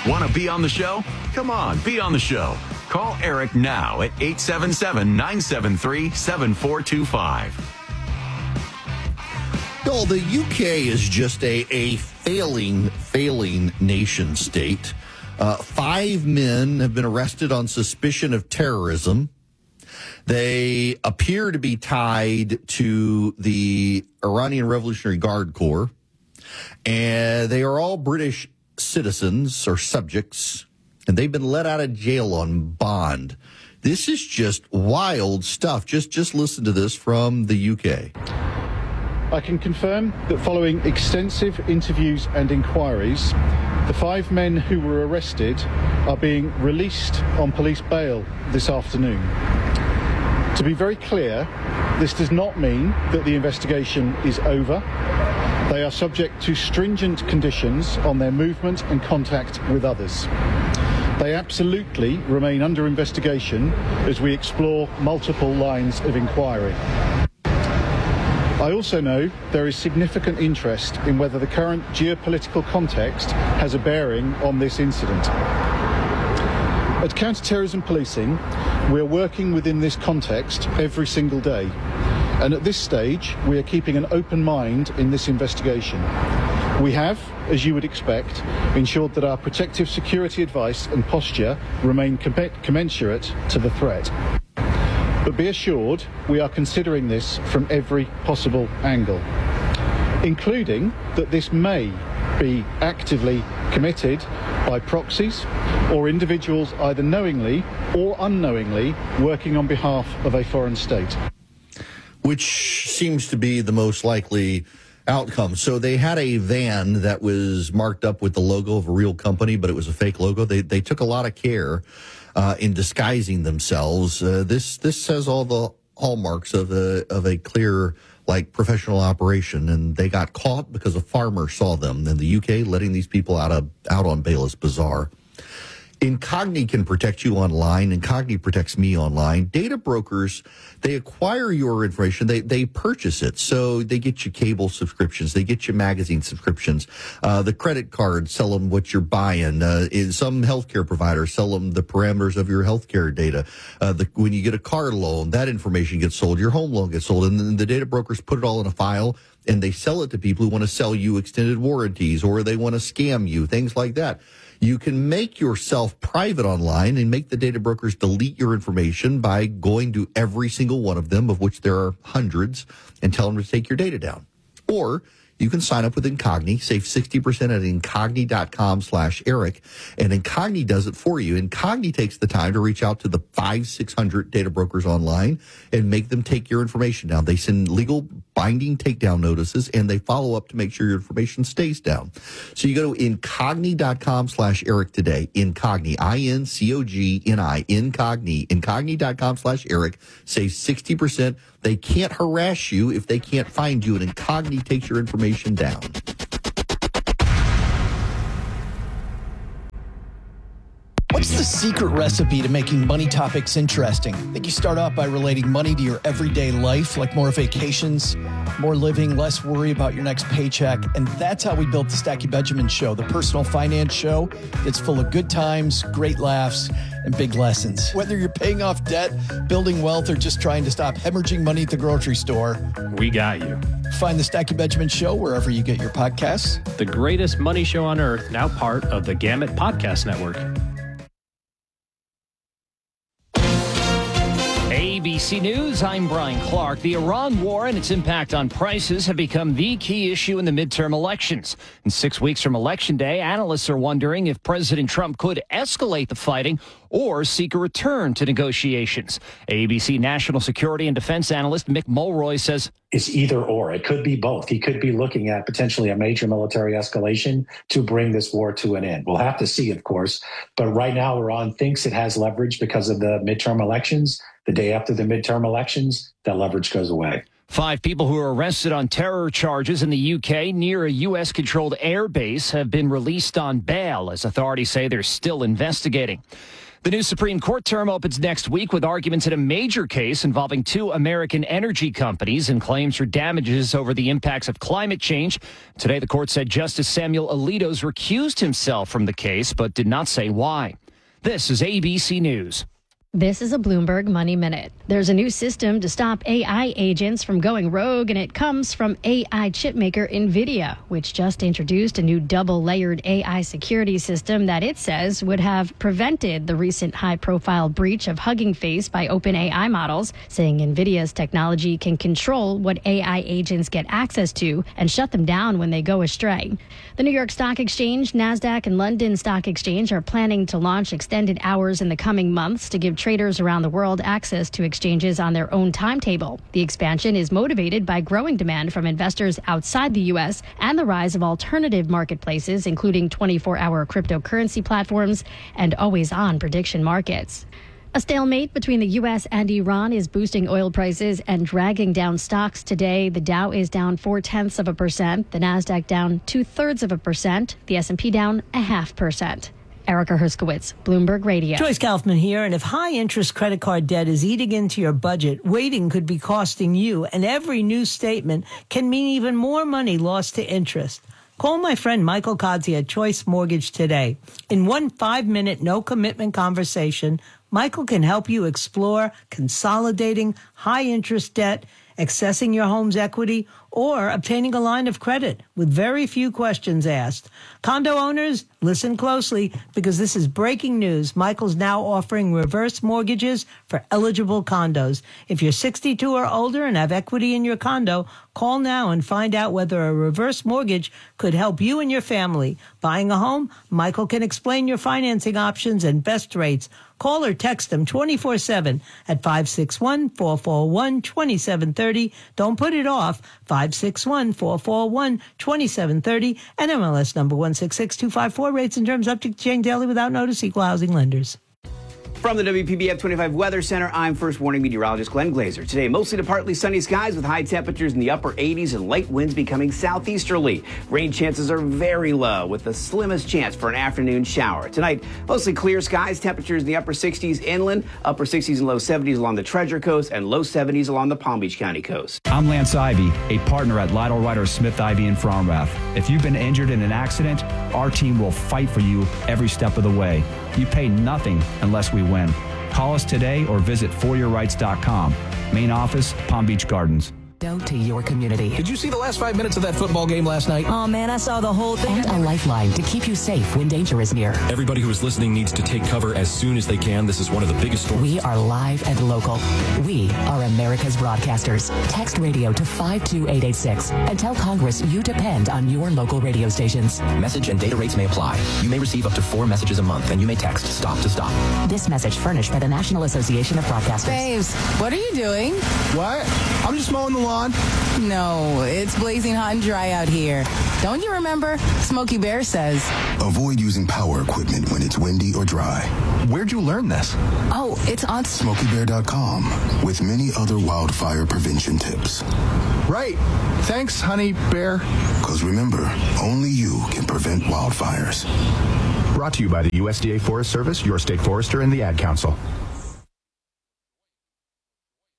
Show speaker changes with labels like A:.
A: Want to be on the show? Come on, be on the show. Call Eric now at 877-973-7425.
B: Well, the UK is just a failing nation state. 5 men have been arrested on suspicion of terrorism. They appear to be tied to the Iranian Revolutionary Guard Corps, and they are all British citizens or subjects, and they've been let out of jail on bond. This is just wild stuff. Just listen to this from the UK.
C: I can confirm that following extensive interviews and inquiries, the 5 men who were arrested are being released on police bail this afternoon. To be very clear, this does not mean that the investigation is over. They are subject to stringent conditions on their movement and contact with others. They absolutely remain under investigation as we explore multiple lines of inquiry. I also know there is significant interest in whether the current geopolitical context has a bearing on this incident. At Counter-Terrorism Policing, we are working within this context every single day. And at this stage, we are keeping an open mind in this investigation. We have, as you would expect, ensured that our protective security advice and posture remain commensurate to the threat. But be assured, we are considering this from every possible angle, including that this may be actively committed by proxies or individuals either knowingly or unknowingly working on behalf of a foreign state.
B: Which seems to be the most likely outcome. So they had a van that was marked up with the logo of a real company, but it was a fake logo. They took a lot of care in disguising themselves. This has all the hallmarks of a clear, like, professional operation, and they got caught because a farmer saw them. In the UK, letting these people out on bail is bizarre. Incogni can protect you online. Incogni protects me online. Data brokers, they acquire your information. They purchase it. So they get you cable subscriptions. They get you magazine subscriptions. The credit cards sell them what you're buying. Some healthcare providers sell them the parameters of your healthcare data. When you get a car loan, that information gets sold. Your home loan gets sold. And then the data brokers put it all in a file, and they sell it to people who want to sell you extended warranties, or they want to scam you, things like that. You can make yourself private online and make the data brokers delete your information by going to every single one of them, of which there are hundreds, and tell them to take your data down. Or you can sign up with Incogni, save 60% at incogni.com/Eric, and Incogni does it for you. Incogni takes the time to reach out to the 500-600 data brokers online and make them take your information down. They send legal binding takedown notices, and they follow up to make sure your information stays down. So you go to incogni.com/Eric today. Incogni, INCOGNI, Incogni, incogni.com/Eric. Save 60%. They can't harass you if they can't find you, and Incogni takes your information down.
D: What's the secret recipe to making money topics interesting? I think you start off by relating money to your everyday life, like more vacations, more living, less worry about your next paycheck. And that's how we built the Stacky Benjamin Show, the personal finance show that's full of good times, great laughs, and big lessons. Whether you're paying off debt, building wealth, or just trying to stop hemorrhaging money at the grocery store,
E: we got you.
D: Find the Stacky Benjamin Show wherever you get your podcasts.
E: The greatest money show on earth, now part of the Gamut Podcast Network.
F: ABC News, I'm Brian Clark. The Iran war and its impact on prices have become the key issue in the midterm elections. And 6 weeks from Election Day, analysts are wondering if President Trump could escalate the fighting or seek a return to negotiations. ABC national security and defense analyst Mick Mulroy says
G: it's either or. It could be both. He could be looking at potentially a major military escalation to bring this war to an end. We'll have to see, of course. But right now, Iran thinks it has leverage because of the midterm elections. The day after the midterm elections, that leverage goes away.
F: 5 people who were arrested on terror charges in the UK near a U.S.-controlled airbase have been released on bail, as authorities say they're still investigating. The new Supreme Court term opens next week with arguments in a major case involving two American energy companies and claims for damages over the impacts of climate change. Today, the court said Justice Samuel Alito's recused himself from the case, but did not say why. This is ABC News.
H: This is a Bloomberg Money Minute. There's a new system to stop AI agents from going rogue, and it comes from AI chipmaker NVIDIA, which just introduced a new double-layered AI security system that it says would have prevented the recent high-profile breach of Hugging Face by OpenAI models, saying NVIDIA's technology can control what AI agents get access to and shut them down when they go astray. The New York Stock Exchange, NASDAQ, and London Stock Exchange are planning to launch extended hours in the coming months to give traders around the world access to exchanges on their own timetable. The expansion is motivated by growing demand from investors outside the U.S. and the rise of alternative marketplaces, including 24-hour cryptocurrency platforms and always-on prediction markets. A stalemate between the U.S. and Iran is boosting oil prices and dragging down stocks today. The Dow is down 0.4%, the Nasdaq down 0.2%, the S&P down 0.5%. Erica Herskowitz, Bloomberg Radio.
I: Joyce Kaufman here. And if high-interest credit card debt is eating into your budget, waiting could be costing you, and every new statement can mean even more money lost to interest. Call my friend Michael Kodzie at Choice Mortgage today. In one 5-minute, no-commitment conversation, Michael can help you explore consolidating high-interest debt, accessing your home's equity, or obtaining a line of credit with very few questions asked. Condo owners, listen closely because this is breaking news. Michael's now offering reverse mortgages for eligible condos. If you're 62 or older and have equity in your condo, call now and find out whether a reverse mortgage could help you and your family. Buying a home? Michael can explain your financing options and best rates. Call or text them 24/7 at 561-441-2730. Don't put it off. 561-441-2730 and MLS number 166254. Rates and terms subject to change daily without notice. Equal housing lenders.
J: From the WPBF 25 Weather Center, I'm First Warning meteorologist Glenn Glazer. Today, mostly to partly sunny skies with high temperatures in the upper 80s and light winds becoming southeasterly. Rain chances are very low with the slimmest chance for an afternoon shower. Tonight, mostly clear skies, temperatures in the upper 60s inland, upper 60s and low 70s along the Treasure Coast, and low 70s along the Palm Beach County coast.
K: I'm Lance Ivy, a partner at Lytle Ryder Smith Ivy in Fromrath. If you've been injured in an accident, our team will fight for you every step of the way. You pay nothing unless we win. Call us today or visit foryourrights.com. Main office, Palm Beach Gardens.
L: To your community.
M: Did you see the last 5 minutes of that football game last night?
L: Oh man, I saw the whole thing. And a lifeline to keep you safe when danger is near.
M: Everybody who is listening needs to take cover as soon as they can. This is one of the biggest storms.
L: We are live and local. We are America's broadcasters. Text radio to 52886 and tell Congress you depend on your local radio stations.
N: Message and data rates may apply. You may receive up to 4 messages a month, and you may text STOP to STOP.
L: This message furnished by the National Association of Broadcasters.
O: Babes, what are you doing?
P: What? I'm just mowing the lawn.
O: No, it's blazing hot and dry out here. Don't you remember? Smokey Bear says.
Q: Avoid using power equipment when it's windy or dry.
P: Where'd you learn this?
O: Oh, it's on
Q: SmokeyBear.com with many other wildfire prevention tips.
P: Right. Thanks, honey bear.
Q: Because remember, only you can prevent wildfires.
R: Brought to you by the USDA Forest Service, your state forester, and the Ad Council.